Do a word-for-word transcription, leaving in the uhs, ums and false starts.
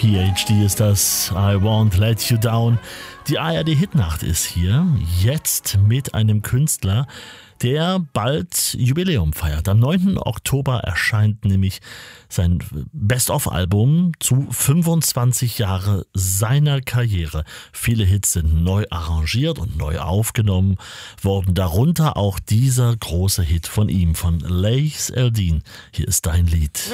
P H D ist das, I Won't Let You Down. Die A R D-Hitnacht ist hier, jetzt mit einem Künstler, der bald Jubiläum feiert. Am neunten Oktober erscheint nämlich sein Best-of-Album zu fünfundzwanzig Jahre seiner Karriere. Viele Hits sind neu arrangiert und neu aufgenommen worden, darunter auch dieser große Hit von ihm, von Laith Al-Deen. Hier ist dein Lied.